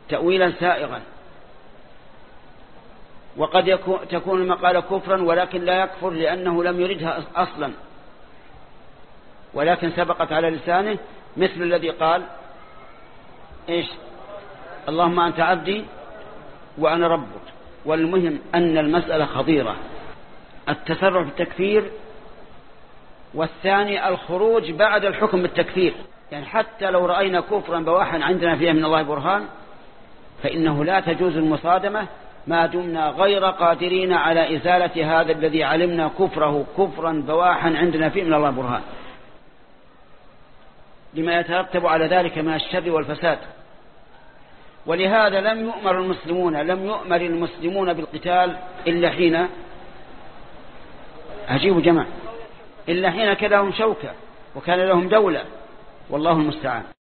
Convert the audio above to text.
تأويلا سائغا. وقد تكون المقالة كفرا ولكن لا يكفر لأنه لم يردها أصلا، ولكن سبقت على لسانه، مثل الذي قال إيش؟ اللهم أنت عبدي وأنا ربك. والمهم أن المسألة خطيرة، التسرع في التكفير، والثاني الخروج بعد الحكم بالتكفير. يعني حتى لو رأينا كفرا بواحا عندنا فيه من الله برهان فإنه لا تجوز المصادمة ما دمنا غير قادرين على إزالة هذا الذي علمنا كفره كفرا بواحا عندنا فيه من الله برهان، لما يترتب على ذلك من الشر والفساد. ولهذا لم يؤمر المسلمون بالقتال إلا حين أجيب جماعة إلا حين كان لهم شوكة وكان لهم دولة، والله المستعان.